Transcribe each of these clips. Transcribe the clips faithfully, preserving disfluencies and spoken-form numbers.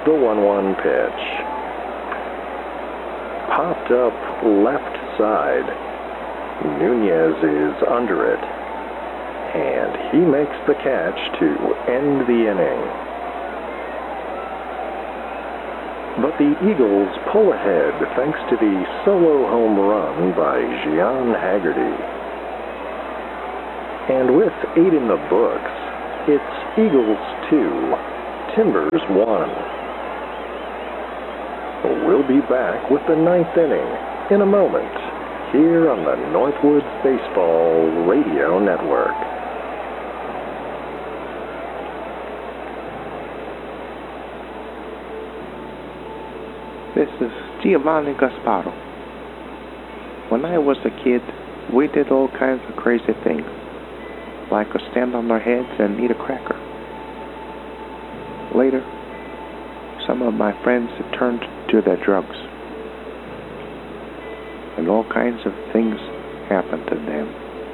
The one one pitch. Popped up left side. Nunez is under it. And he makes the catch to end the inning. But the Eagles pull ahead thanks to the solo home run by Gian Haggerty. And with eight in the books, it's Eagles two, Timbers one. We'll be back with the ninth inning in a moment here on the Northwoods Baseball Radio Network. This is Giovanni Gasparo. When I was a kid, we did all kinds of crazy things, like to stand on our heads and eat a cracker. Later, some of my friends had turned to their drugs, and all kinds of things happened to them.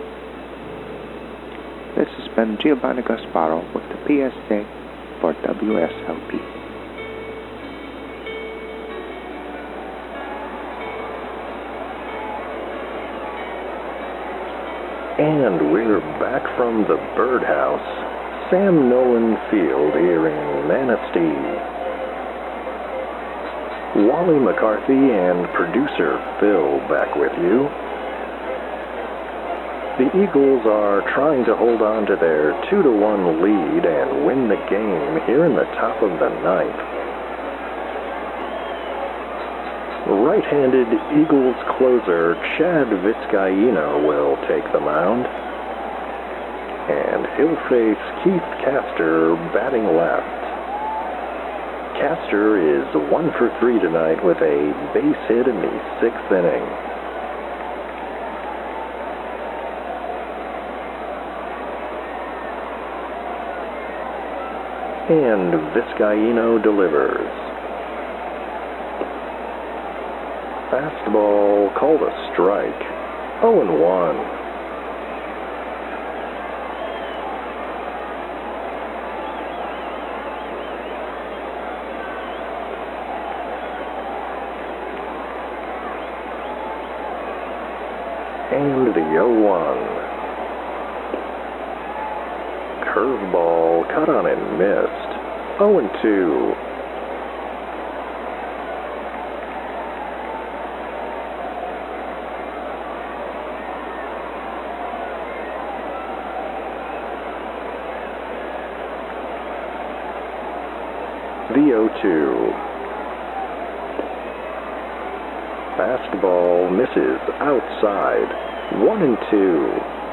This has been Giovanni Gasparo with the P S A for W S L P. And we're back from the Birdhouse, Sam Nolan Field here in Manistee. Wally McCarthy and producer Phil back with you. The Eagles are trying to hold on to their two to one lead and win the game here in the top of the ninth. Right-handed Eagles closer Chad Vizcaino will take the mound. And he'll face Keith Castor batting left. Castor is one for three tonight with a base hit in the sixth inning. And Vizcaino delivers. Fastball called a strike. oh and one. And the oh one. Curveball cut on and missed. oh and two. The oh two. Fastball misses outside. One and two.